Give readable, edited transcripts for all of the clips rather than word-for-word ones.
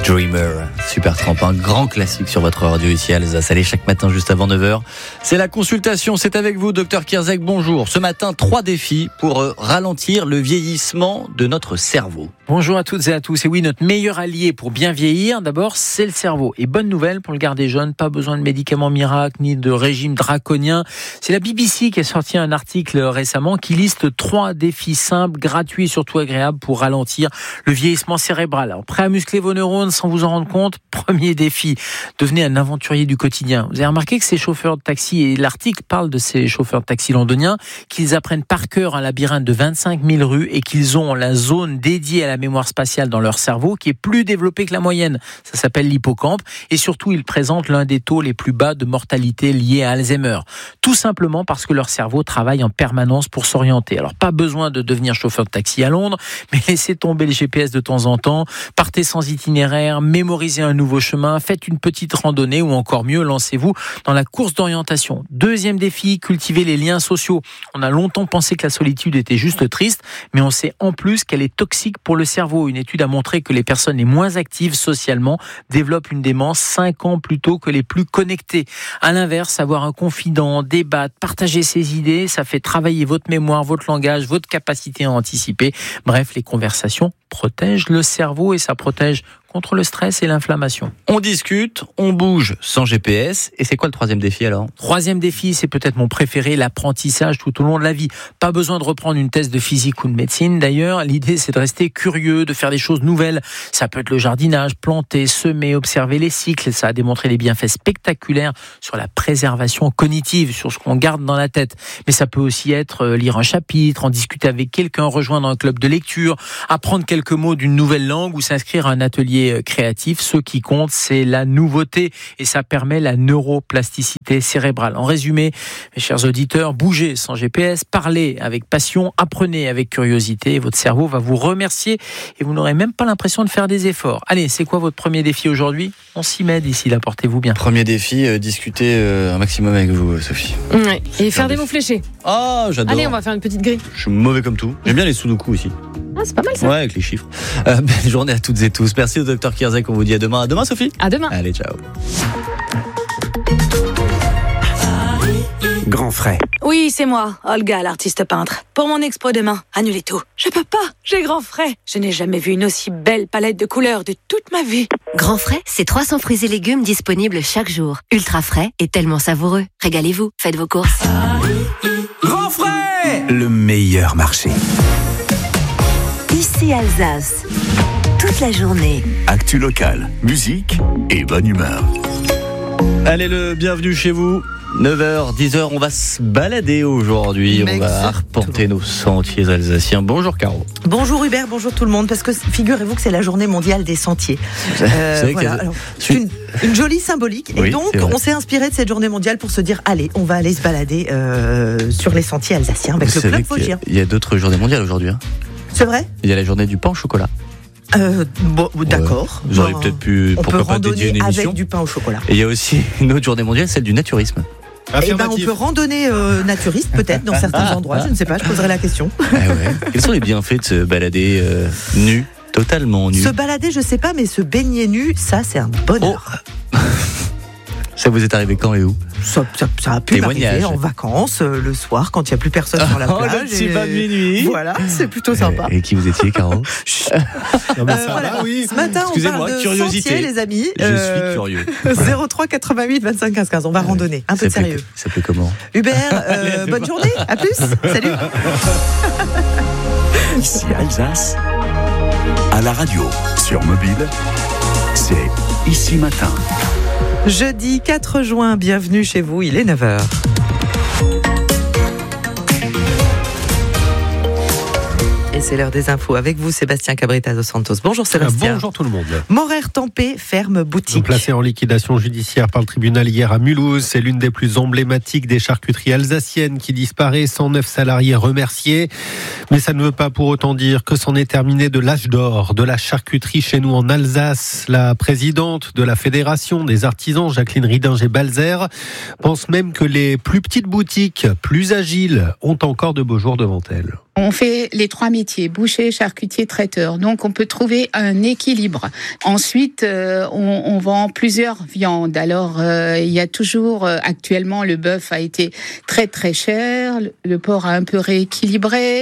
Dreamer, Supertramp, un grand classique sur votre radio ici à Alsace. Allez, chaque matin juste avant 9h, c'est la consultation, c'est avec vous, Dr Kierzek, bonjour. Ce matin, 3 défis pour ralentir le vieillissement de notre cerveau. Bonjour à toutes et à tous. Et oui, notre meilleur allié pour bien vieillir, d'abord, c'est le cerveau. Et bonne nouvelle pour le garder jeune, pas besoin de médicaments miracles ni de régime draconien. C'est la BBC qui a sorti un article récemment qui liste 3 défis simples, gratuits et surtout agréables pour ralentir le vieillissement cérébral. Alors, prêt à muscler vos neurones sans vous en rendre compte? Premier défi, devenez un aventurier du quotidien. Vous avez remarqué que ces chauffeurs de taxi, et l'article parle de ces chauffeurs de taxi londoniens, qu'ils apprennent par cœur un labyrinthe de 25 000 rues et qu'ils ont la zone dédiée à la mémoire spatiale dans leur cerveau qui est plus développée que la moyenne. Ça s'appelle l'hippocampe et surtout ils présentent l'un des taux les plus bas de mortalité liés à Alzheimer. Tout simplement parce que leur cerveau travaille en permanence pour s'orienter. Alors pas besoin de devenir chauffeur de taxi à Londres, mais laissez tomber le GPS de temps en temps, partez sans itinéraire, mémorisez un nouveau chemin, faites une petite randonnée ou encore mieux, lancez-vous dans la course d'orientation. Deuxième défi, cultivez les liens sociaux. On a longtemps pensé que la solitude était juste triste, mais on sait en plus qu'elle est toxique pour le cerveau. Une étude a montré que les personnes les moins actives socialement développent une démence 5 ans plus tôt que les plus connectées. À l'inverse, avoir un confident, débattre, partager ses idées, ça fait travailler votre mémoire, votre langage, votre capacité à anticiper. Bref, les conversations protègent le cerveau et ça protège contre le stress et l'inflammation. On discute, on bouge sans GPS. Et c'est quoi le 3e défi alors? 3e défi, c'est peut-être mon préféré, l'apprentissage tout au long de la vie. Pas besoin de reprendre une thèse de physique ou de médecine. D'ailleurs, l'idée c'est de rester curieux, de faire des choses nouvelles. Ça peut être le jardinage, planter, semer, observer les cycles. Ça a démontré des bienfaits spectaculaires sur la préservation cognitive, sur ce qu'on garde dans la tête. Mais ça peut aussi être lire un chapitre, en discuter avec quelqu'un, rejoindre un club de lecture, apprendre quelques mots d'une nouvelle langue ou s'inscrire à un atelier créatif. Ce qui compte, c'est la nouveauté et ça permet la neuroplasticité cérébrale. En résumé, mes chers auditeurs, bougez sans GPS, parlez avec passion, apprenez avec curiosité et votre cerveau va vous remercier et vous n'aurez même pas l'impression de faire des efforts. Allez, c'est quoi votre premier défi aujourd'hui? On s'y met d'ici là, portez-vous bien. Premier défi, discuter un maximum avec vous, Sophie. Ouais. Et faire des mots fléchés. Ah, j'adore. Allez, on va faire une petite grille. Je suis mauvais comme tout. J'aime bien les sudoku aussi. Ah, c'est pas mal ça. Ouais, avec les chiffres. Belle journée à toutes et tous. Merci au Dr Kierzek. On vous dit à demain. À demain, Sophie. À demain. Allez, ciao. Grand frais. Oui, c'est moi, Olga, l'artiste peintre. Pour mon expo demain, annulez tout. Je peux pas, j'ai grand frais. Je n'ai jamais vu une aussi belle palette de couleurs de toute ma vie. Grand frais, c'est 300 fruits et légumes disponibles chaque jour. Ultra frais et tellement savoureux. Régalez-vous, faites vos courses. Grand frais, le meilleur marché. Ici Alsace. Toute la journée. Actu locale, musique et bonne humeur. Allez, le bienvenue chez vous. 9h, 10h, on va se balader aujourd'hui. On va arpenter nos sentiers alsaciens. Bonjour Caro. Bonjour Hubert, bonjour tout le monde. Parce que figurez-vous que c'est la journée mondiale des sentiers. Voilà. Alors, c'est une jolie symbolique. Et oui, donc, on s'est inspiré de cette journée mondiale pour se dire, allez, on va aller se balader sur les sentiers alsaciens avec le Club Vosgien. Il y a d'autres journées mondiales aujourd'hui. Hein. C'est vrai? Il y a la journée du pain au chocolat. Bon, d'accord. Vous auriez peut-être pu, pourquoi pas, dédier une émission avec du pain au chocolat. Et il y a aussi une autre journée mondiale, celle du naturisme. Eh ben, on peut randonner naturiste peut-être dans certains endroits, je ne sais pas, je poserai la question. Ouais. Quels sont les bienfaits de se balader nu, totalement nu? Se balader, je sais pas, mais se baigner nu, ça c'est un bonheur. Oh. Ça vous est arrivé quand et où? Ça a pu m'arriver en vacances, le soir, quand il n'y a plus personne sur la plage. Le petit bain de minuit. Voilà, c'est plutôt sympa. Et qui vous étiez, Caro? Non, mais voilà. Ce matin, on parle de curiosité. sentiers, les amis. Je suis curieux. 03 88 25 15 15. On va randonner. Un peu de sérieux. Ça fait comment? Hubert, bonne journée. À plus. Salut. Ici Alsace, à la radio, sur mobile, c'est Ici Matin. Jeudi 4 juin, bienvenue chez vous, il est 9h. Et c'est l'heure des infos avec vous, Sébastien Cabrita dos Santos. Bonjour Sébastien. Bonjour tout le monde. Moraire Tempé ferme boutique. Placé en liquidation judiciaire par le tribunal hier à Mulhouse, c'est l'une des plus emblématiques des charcuteries alsaciennes qui disparaît. 109 salariés remerciés. Mais ça ne veut pas pour autant dire que c'en est terminé de l'âge d'or de la charcuterie chez nous en Alsace. La présidente de la Fédération des artisans, Jacqueline Ridinger-Balzer, pense même que les plus petites boutiques, plus agiles, ont encore de beaux jours devant elles. On fait les 3 métiers, boucher, charcutier, traiteur. Donc, on peut trouver un équilibre. Ensuite, on vend plusieurs viandes. Alors, il y a toujours, actuellement, le bœuf a été très, très cher. Le porc a un peu rééquilibré.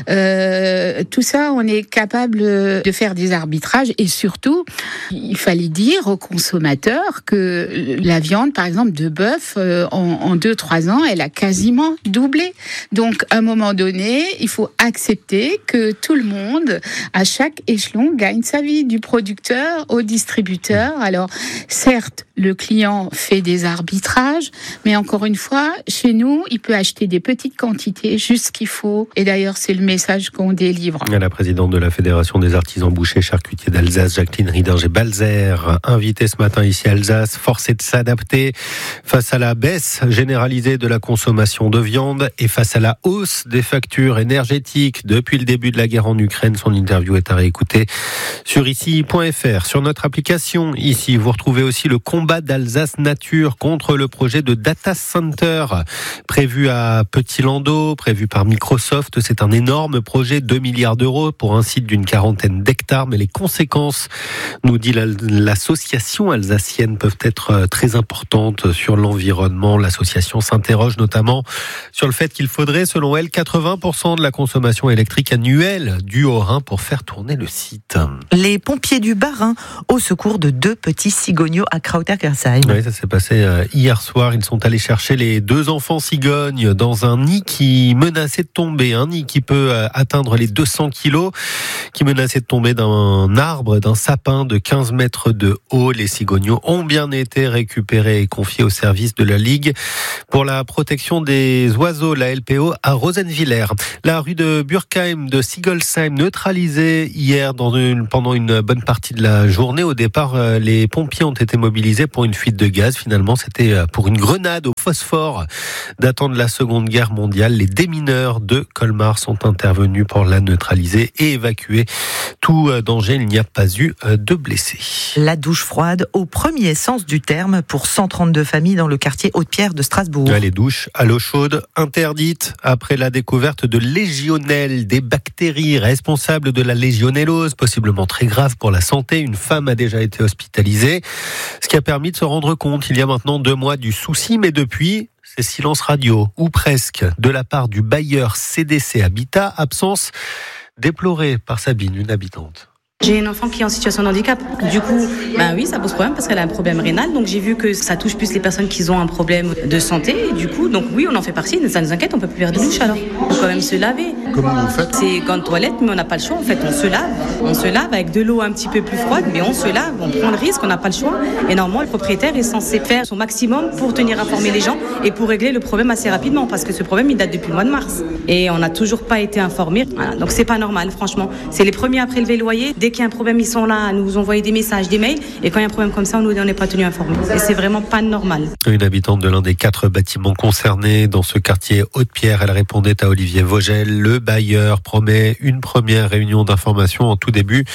Tout ça, on est capable de faire des arbitrages. Et surtout, il fallait dire aux consommateurs que la viande, par exemple, de bœuf, en 2-3 ans, elle a quasiment doublé. Donc, à un moment donné, il faut accepter que tout le monde, à chaque échelon, gagne sa vie, du producteur au distributeur. Alors, certes, le client fait des arbitrages, mais encore une fois, chez nous, il peut acheter des petites quantités, juste ce qu'il faut. Et d'ailleurs, c'est le message qu'on délivre. La présidente de la Fédération des artisans bouchers charcutiers d'Alsace, Jacqueline Riedinger-Balzer, invitée ce matin ici à Alsace, forcée de s'adapter face à la baisse généralisée de la consommation de viande et face à la hausse des factures énergétiques depuis le début de la guerre en Ukraine. Son interview est à réécouter sur ici.fr. Sur notre application, ici, vous retrouvez aussi le combat d'Alsace Nature contre le projet de data center prévu à Petit-Landau, prévu par Microsoft. C'est un énorme projet, 2 milliards d'euros pour un site d'une 40aine d'hectares. Mais les conséquences, nous dit l'association alsacienne, peuvent être très importantes sur l'environnement. L'association s'interroge notamment sur le fait qu'il faudrait, selon elle, 80% de la consommation électrique annuelle du Haut-Rhin pour faire tourner le site. Les pompiers du Bas-Rhin au secours de 2 petits cigognos à Krauterkersheim. Oui, ça s'est passé hier soir. Ils sont allés chercher les 2 enfants cigognes dans un nid qui menaçait de tomber. Un nid qui peut atteindre les 200 kilos, qui menaçait de tomber d'un arbre, d'un sapin de 15 mètres de haut. Les cigognos ont bien été récupérés et confiés au service de la Ligue pour la protection des oiseaux, la LPO, à Rosenwiller. La rue de Burkheim de Sigolsheim neutralisée hier pendant une bonne partie de la journée. Au départ, les pompiers ont été mobilisés pour une fuite de gaz. Finalement, c'était pour une grenade au phosphore datant de la Seconde Guerre mondiale. Les démineurs de Colmar sont intervenus pour la neutraliser et évacuer tout danger. Il n'y a pas eu de blessés. La douche froide au premier sens du terme pour 132 familles dans le quartier Haute-Pierre de Strasbourg. Les douches à l'eau chaude interdites après la découverte de légionnelle, des bactéries responsables de la légionellose, possiblement très grave pour la santé. Une femme a déjà été hospitalisée, ce qui a permis de se rendre compte il y a maintenant 2 mois du souci, mais depuis, c'est silence radio, ou presque, de la part du bailleur CDC Habitat, absence déplorée par Sabine, une habitante. J'ai une enfant qui est en situation de handicap. Du coup, oui, ça pose problème parce qu'elle a un problème rénal. Donc j'ai vu que ça touche plus les personnes qui ont un problème de santé. Et du coup, donc oui, on en fait partie. Ça nous inquiète, on peut plus faire de douche alors. Il faut quand même se laver. Comment vous faites ? C'est gants de toilette, mais on n'a pas le choix. En fait, on se lave. On se lave avec de l'eau un petit peu plus froide, mais on se lave. On prend le risque, on n'a pas le choix. Et normalement, le propriétaire est censé faire son maximum pour tenir informer les gens et pour régler le problème assez rapidement parce que ce problème, il date depuis le mois de mars. Et on n'a toujours pas été informés. Voilà, donc c'est pas normal, franchement. C'est les premiers à prélever le loyer. Dès qu'il y a un problème, ils sont là à nous envoyer des messages, des mails. Et quand il y a un problème comme ça, on n'est pas tenu informés. Et c'est vraiment pas normal. Une habitante de l'un des 4 bâtiments concernés dans ce quartier Haute-Pierre, elle répondait à Olivier Vogel. Le bailleur promet une première réunion d'information en tout début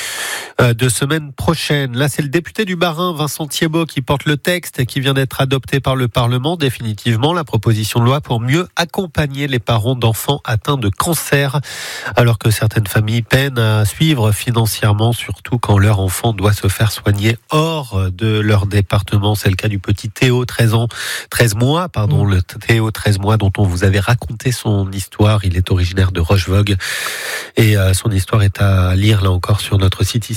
de semaine prochaine. Là, c'est le député du Bas-Rhin, Vincent Thiebaud, qui porte le texte qui vient d'être adopté par le Parlement. Définitivement, la proposition de loi pour mieux accompagner les parents d'enfants atteints de cancer, alors que certaines familles peinent à suivre financièrement, surtout quand leur enfant doit se faire soigner hors de leur département. C'est le cas du petit Théo, 13 mois, le Théo, 13 mois, dont on vous avait raconté son histoire. Il est originaire de Rochevogue et son histoire est à lire là encore sur notre site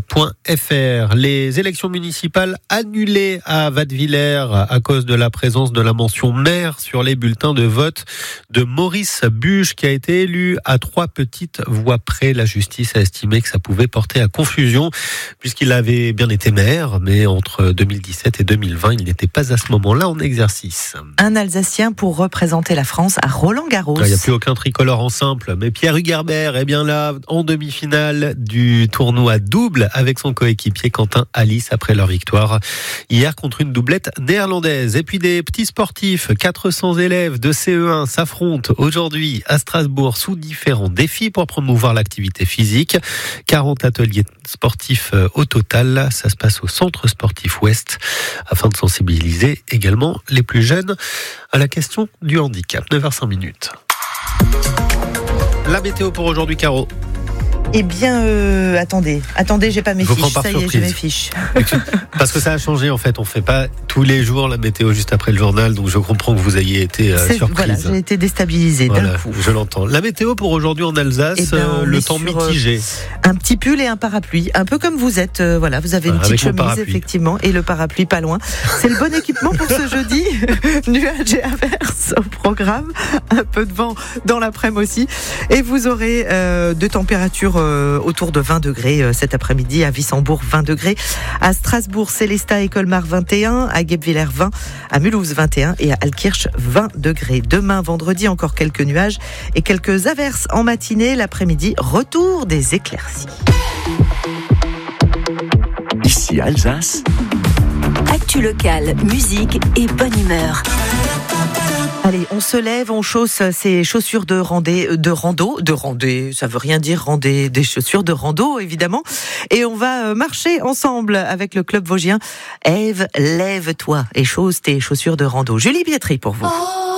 ici.fr. Les élections municipales annulées à Wattwiller à cause de la présence de la mention maire sur les bulletins de vote de Maurice Buge, qui a été élu à 3 petites voix près. La justice a estimé que ça pouvait porter à confusion puisqu'il avait bien été maire, mais entre 2017 et 2020, il n'était pas à ce moment-là en exercice. Un Alsacien pour représenter la France à Roland-Garros. Il n'y a plus aucun tricolore en simple, mais Pierre Hugerbert est bien là en demi-finale du tournoi double avec son coéquipier Quentin Alice après leur victoire hier contre une doublette néerlandaise. Et puis des petits sportifs, 400 élèves de CE1 s'affrontent aujourd'hui à Strasbourg sous différents défis pour promouvoir l'activité physique. 40 ateliers sportifs au total. Ça se passe au Centre Sportif Ouest afin de sensibiliser également les plus jeunes à la question du handicap. 9h05. La météo pour aujourd'hui, Caro. Eh bien, attendez, j'ai pas mes fiches. Ça y est, j'ai mes fiches. Parce que ça a changé en fait. On fait pas tous les jours la météo juste après le journal, donc je comprends que vous ayez été surprise. Voilà, j'ai été déstabilisée d'un coup. Je l'entends. La météo pour aujourd'hui en Alsace, le temps mitigé. Un petit pull et un parapluie, un peu comme vous êtes. Voilà, vous avez une petite chemise effectivement et le parapluie pas loin. C'est le bon équipement pour ce jeudi. Nuages et averses au programme, un peu de vent dans l'après-midi aussi, et vous aurez de températures autour de 20 degrés cet après-midi. À Wissembourg 20 degrés, à Strasbourg, Célestat et Colmar 21, à Guebwiller 20, à Mulhouse 21 et à Altkirch 20 degrés. Demain vendredi, encore quelques nuages et quelques averses en matinée. L'après-midi, retour des éclaircies. Ici Alsace. Actu locale, musique et bonne humeur. Allez, on se lève, on chausse ses chaussures de rando, ça veut rien dire randé, des chaussures de rando évidemment, et on va marcher ensemble avec le club vosgien. Ève, lève-toi et chausse tes chaussures de rando. Julie Pietri pour vous.